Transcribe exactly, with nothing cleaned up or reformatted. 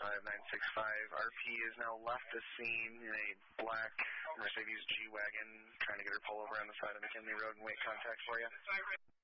five nine six five. R P has now left the scene in a black Mercedes G-Wagon, trying to get her pull over on the side of McKinley Road and wait contact for you.